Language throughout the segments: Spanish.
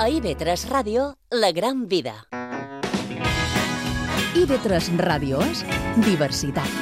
A IB3 Ràdio, La Gran Vida. IB3 Ràdio és diversitat.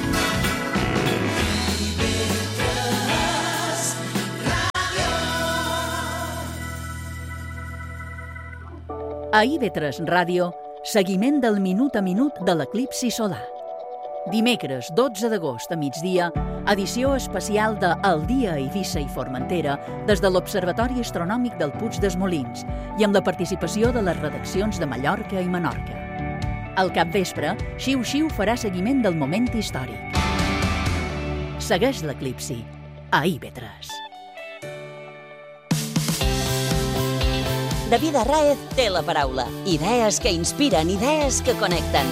A IB3 Ràdio, seguiment del minut a minut de l'eclipsi solar. Dimecres 12 d'agost a migdia, edició especial de El dia a Eivissa i Formentera des de l'Observatori Astronòmic del Puig dels Molins i amb la participació de les redaccions de Mallorca i Menorca. Al capvespre, Xiu Xiu farà seguiment del moment històric. Segueix l'eclipsi a IB3. David Arráez té la paraula. Idees que inspiren, idees que connecten.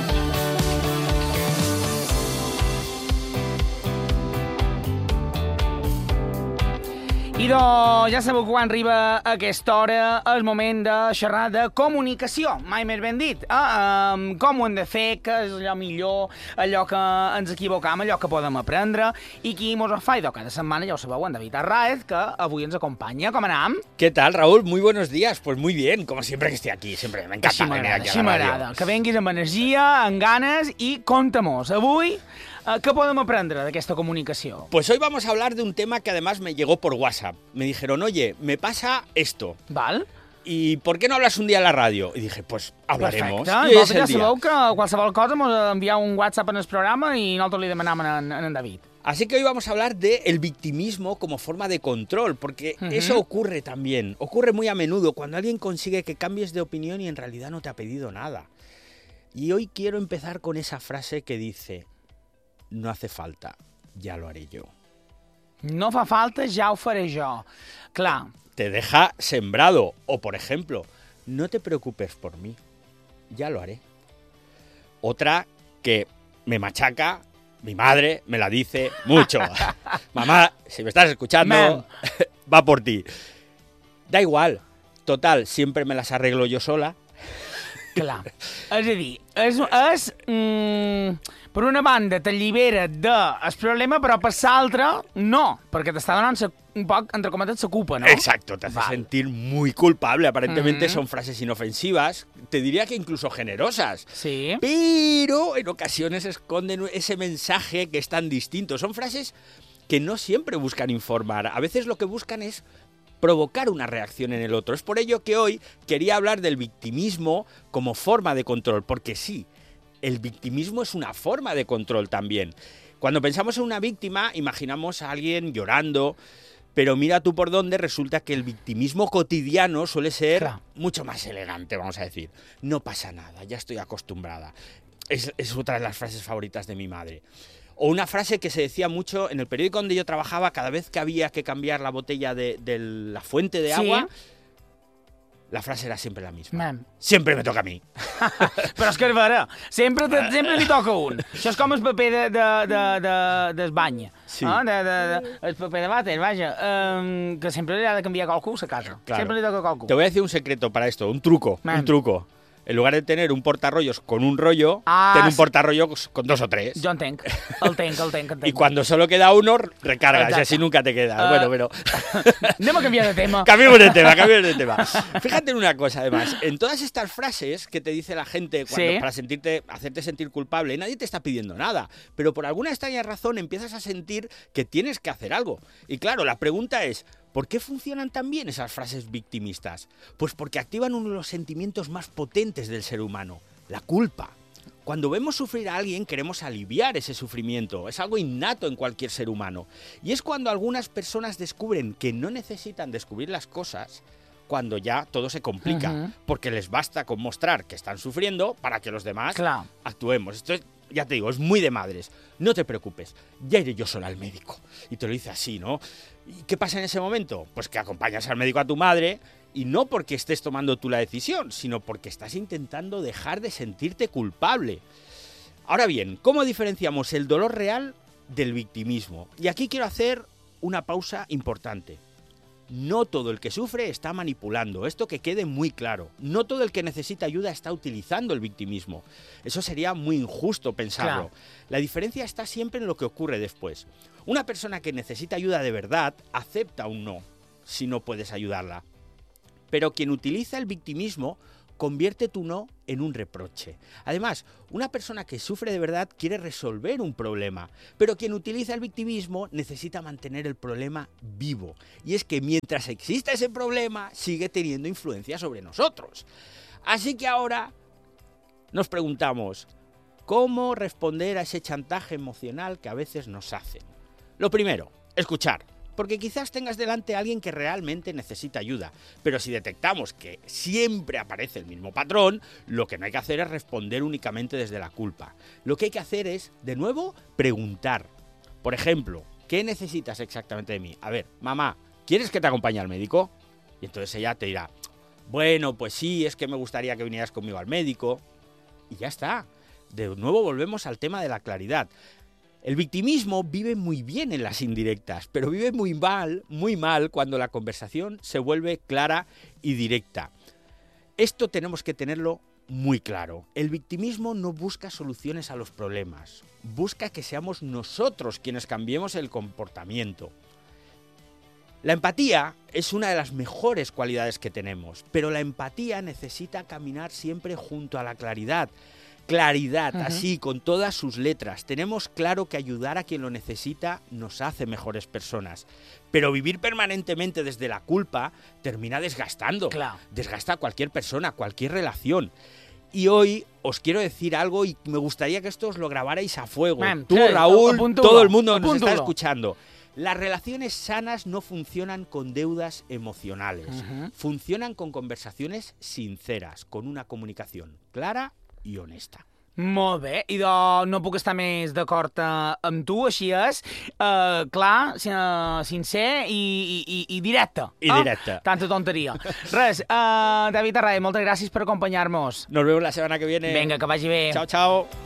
I doncs ja sabeu que quan arriba a aquesta hora és moment de xerrar de comunicació, mai més ben dit. Com ho hem de fer, què és allò millor, allò que ens equivocam, allò que podem aprendre. I qui mos ho fa idò cada setmana, ja ho sabeu, en David Arráez, que avui ens acompanya. Com anam? ¿Qué tal, Raúl? Muy buenos días. Pues muy bien, como siempre que esté aquí. Siempre me encanta venir aquí a la radio. Que venguis amb energia, amb ganes i compta-mos. Avui, què podem aprendre d'aquesta comunicació? Pues hoy vamos a hablar de un tema que además me llegó por WhatsApp. Me dijeron, oye, me pasa esto. Val? ¿Y por qué no hablas un día en la radio? Y dije, pues hablaremos. Perfecte. I ja sabeu que qualsevol cosa mos enviar un WhatsApp en el programa i nosaltres li demanam en David. Así que hoy vamos a hablar de el victimismo como forma de control, porque eso ocurre también. Ocurre muy a menudo cuando alguien consigue que cambies de opinión y en realidad no te ha pedido nada. Y hoy quiero empezar con esa frase que dice, no hace falta, ya lo haré yo. No fa falta, ja ho faré jo. Clar. Te deja sembrado. O, por ejemplo, no te preocupes por mí, ya lo haré. Otra que me machaca, mi madre me la dice mucho. Mamá, si me estás escuchando, va por ti. Da igual, total, siempre me las arreglo yo sola. Clar. És a dir, és per una banda t'allibera del problema, però per l'altra no, perquè t'està donant un poc, entre cometes, la culpa, ¿no? Exacto, te hace sentir muy culpable. Aparentemente son frases inofensivas, te diría que incluso generosas. Sí. Pero en ocasiones esconden ese mensaje que es tan distinto. Son frases que no siempre buscan informar. A veces lo que buscan es provocar una reacción en el otro. Es por ello que hoy quería hablar del victimismo como forma de control, porque sí, el victimismo es una forma de control también. Cuando pensamos en una víctima, imaginamos a alguien llorando, pero mira tú por dónde, resulta que el victimismo cotidiano suele ser mucho más elegante, vamos a decir. No pasa nada, ya estoy acostumbrada. Es otra de las frases favoritas de mi madre. O una frase que se decía mucho en el periódico donde yo trabajaba, cada vez que había que cambiar la botella de la fuente de agua, la frase era siempre la misma. Siempre me toca a mi. Però és que és vera. Sempre li toca un. Això és com el paper del bany. Sí. El paper de vàter, vaja. Que sempre li ha de canviar qualcú a casa. Claro. Sempre li toca a qualcú. Te voy a decir un secreto para esto, un truco. En lugar de tener un portarrollos con un rollo, ten un portarrollos con 2 o 3. Jo entenc. El tenc. Y cuando solo queda uno, recargas, y así nunca te queda. Bueno, pero... Anem a canviar de tema. Cambiemos de tema. Fíjate en una cosa, además. En todas estas frases que te dice la gente para hacerte sentir culpable, nadie te está pidiendo nada. Pero por alguna extraña razón empiezas a sentir que tienes que hacer algo. Y claro, la pregunta es, ¿por qué funcionan tan bien esas frases victimistas? Pues porque activan uno de los sentimientos más potentes del ser humano, la culpa. Cuando vemos sufrir a alguien queremos aliviar ese sufrimiento, es algo innato en cualquier ser humano. Y es cuando algunas personas descubren que no necesitan descubrir las cosas, cuando ya todo se complica, porque les basta con mostrar que están sufriendo para que los demás actuemos. Esto es, ya te digo, es muy de madres. No te preocupes, ya iré yo sola al médico. Y te lo dice así, ¿no? ¿Y qué pasa en ese momento? Pues que acompañas al médico a tu madre, y no porque estés tomando tú la decisión, sino porque estás intentando dejar de sentirte culpable. Ahora bien, ¿cómo diferenciamos el dolor real del victimismo? Y aquí quiero hacer una pausa importante. No todo el que sufre está manipulando, esto que quede muy claro. No todo el que necesita ayuda está utilizando el victimismo. Eso sería muy injusto pensarlo. La diferencia está siempre en lo que ocurre después. Una persona que necesita ayuda de verdad acepta un no si no puedes ayudarla. pero quien utiliza el victimismo convierte tu no en un reproche. Además, una persona que sufre de verdad quiere resolver un problema, pero quien utiliza el victimismo necesita mantener el problema vivo. Y es que mientras exista ese problema, sigue teniendo influencia sobre nosotros. Así que ahora nos preguntamos, ¿cómo responder a ese chantaje emocional que a veces nos hacen? Lo primero, escuchar. Porque quizás tengas delante a alguien que realmente necesita ayuda, pero si detectamos que siempre aparece el mismo patrón, lo que no hay que hacer es responder únicamente desde la culpa. Lo que hay que hacer es, de nuevo, preguntar. Por ejemplo, ¿qué necesitas exactamente de mí? A ver, mamá, ¿quieres que te acompañe al médico? Y entonces ella te dirá, bueno, pues sí, es que me gustaría que vinieras conmigo al médico. Y ya está. De nuevo volvemos al tema de la claridad. El victimismo vive muy bien en las indirectas, pero vive muy mal cuando la conversación se vuelve clara y directa. Esto tenemos que tenerlo muy claro. El victimismo no busca soluciones a los problemas, busca que seamos nosotros quienes cambiemos el comportamiento. La empatía es una de las mejores cualidades que tenemos, pero la empatía necesita caminar siempre junto a la claridad. Claridad, así, con todas sus letras. Tenemos claro que ayudar a quien lo necesita nos hace mejores personas. Pero vivir permanentemente desde la culpa termina desgastando. Claro. Desgasta a cualquier persona, cualquier relación. Y hoy os quiero decir algo y me gustaría que esto os lo grabarais a fuego. Tú, Raúl, todo el mundo nos está escuchando. Las relaciones sanas no funcionan con deudas emocionales. Funcionan con conversaciones sinceras, con una comunicación clara i honesta. Molt bé, i no puc estar més d'acord amb tu, així és, clar, sincer i directe. I directe. Tanta tonteria. Res, David Array, moltes gràcies per acompanyar-nos. Nos vemos la semana que viene. Vinga, que vagi bé. Chao, chao.